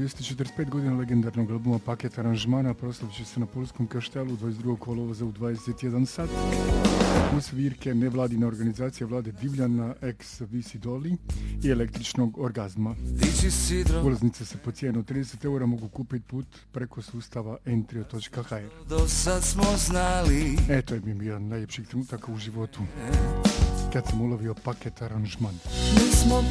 245 godina legendarnog albuma Paket aranžmana proslavit će se na Polskom Kaštelu 22. kolovoza u 21 sat. U svirke nevladina organizacija Vlade Divljana, ex Visi Doli i električnog orgazma. Ulaznice se po cijenu 30 eura mogu kupiti put preko sustava entrio.hr. Do sad smo znali. Eto je mi bio najljepših trenutaka u životu kad sam ulovio Paket aranžman. Mi smo